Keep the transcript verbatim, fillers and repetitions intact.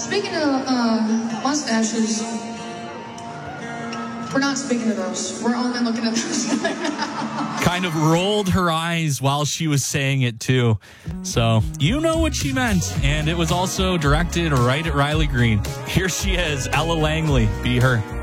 speaking of uh, mustaches, we're not speaking of those. We're only looking at those. Kind of rolled her eyes while she was saying it, too. So, you know what she meant. And it was also directed right at Riley Green. Here she is, Ella Langley. Be Her.